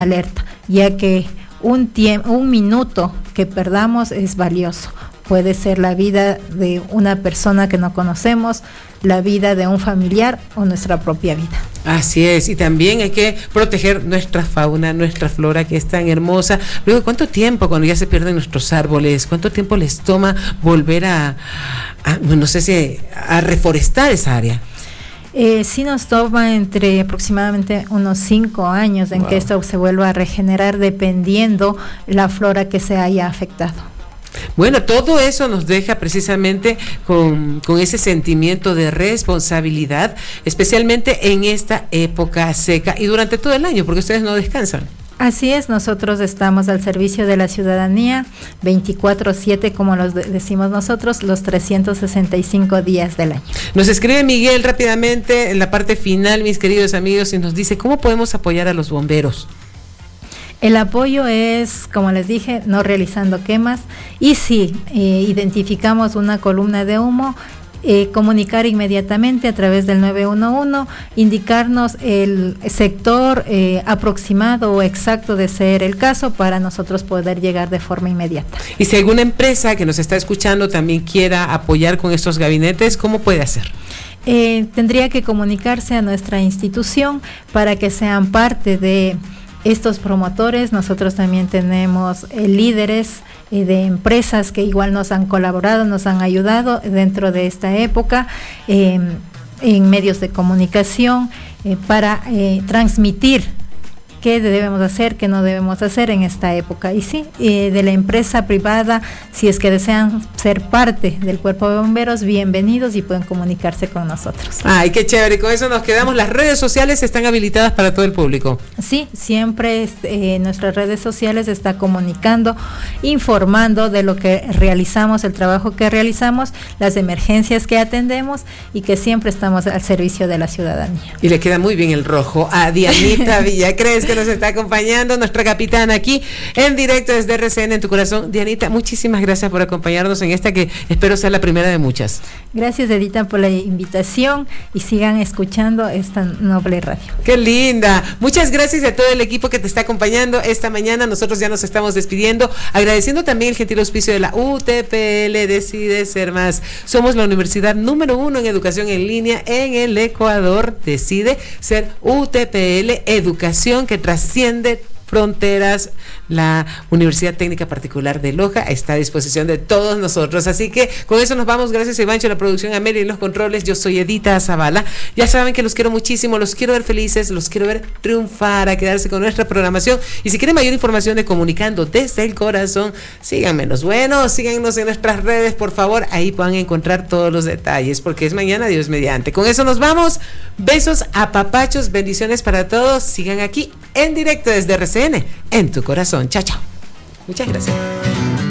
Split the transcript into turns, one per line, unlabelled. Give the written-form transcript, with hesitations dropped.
alerta, ya que un minuto que perdamos es valioso. Puede ser la vida de una persona que no conocemos, la vida de un familiar o nuestra propia vida.
Así es, y también hay que proteger nuestra fauna, nuestra flora, que es tan hermosa. Luego, ¿cuánto tiempo cuando ya se pierden nuestros árboles? ¿Cuánto tiempo les toma volver a reforestar esa área?
Sí nos toma entre aproximadamente unos 5 años en que esto se vuelva a regenerar, dependiendo la flora que se haya afectado.
Bueno, todo eso nos deja precisamente con ese sentimiento de responsabilidad, especialmente en esta época seca y durante todo el año, porque ustedes no descansan.
Así es, nosotros estamos al servicio de la ciudadanía 24/7, como los decimos nosotros, los 365 días del año.
Nos escribe Miguel rápidamente en la parte final, mis queridos amigos, y nos dice, ¿cómo podemos apoyar a los bomberos?
El apoyo es, como les dije, no realizando quemas, y si identificamos una columna de humo, comunicar inmediatamente a través del 911, indicarnos el sector aproximado o exacto de ser el caso para nosotros poder llegar de forma inmediata.
Y si alguna empresa que nos está escuchando también quiera apoyar con estos gabinetes, ¿cómo puede hacer?
Tendría que comunicarse a nuestra institución para que sean parte de estos promotores. Nosotros también tenemos líderes de empresas que igual nos han colaborado, nos han ayudado dentro de esta época en medios de comunicación para transmitir qué debemos hacer, qué no debemos hacer en esta época. Y sí, de la empresa privada, si es que desean ser parte del cuerpo de bomberos, bienvenidos y pueden comunicarse con nosotros.
Ay, qué chévere, con eso nos quedamos. Las redes sociales están habilitadas para todo el público.
Sí, siempre nuestras redes sociales está comunicando, informando de lo que realizamos, el trabajo que realizamos, las emergencias que atendemos y que siempre estamos al servicio de la ciudadanía.
Y le queda muy bien el rojo a Dianita Villacrés, que nos está acompañando, nuestra capitana aquí en directo desde RCN en tu corazón. Dianita, muchísimas gracias por acompañarnos en esta que espero sea la primera de muchas.
Gracias, Edita, por la invitación y sigan escuchando esta noble radio.
¡Qué linda! Muchas gracias a todo el equipo que te está acompañando esta mañana. Nosotros ya nos estamos despidiendo, agradeciendo también el gentil auspicio de la UTPL. Decide ser más. Somos la universidad número 1 en educación en línea en el Ecuador. Decide ser UTPL, educación que trasciende fronteras. La Universidad Técnica Particular de Loja está a disposición de todos nosotros, así que con eso nos vamos. Gracias a Ivancho, la producción, a Mary en los controles. Yo soy Edita Zavala. Ya saben que los quiero muchísimo, los quiero ver felices, los quiero ver triunfar, a quedarse con nuestra programación. Y si quieren mayor información de Comunicando desde el Corazón, síganos. Bueno, síganos en nuestras redes, por favor, ahí puedan encontrar todos los detalles, porque es mañana, Dios mediante. Con eso nos vamos. Besos, apapachos, bendiciones para todos. Sigan aquí en directo desde RCN en tu corazón. Chao, chao. Muchas gracias.